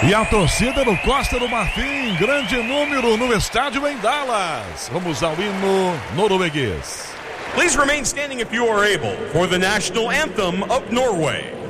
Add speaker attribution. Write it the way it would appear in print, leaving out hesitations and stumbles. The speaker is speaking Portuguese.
Speaker 1: E a torcida do Costa do Marfim, grande número no estádio em Dallas. Vamos ao hino norueguês.
Speaker 2: Please remain standing if you are able for the national anthem of Norway.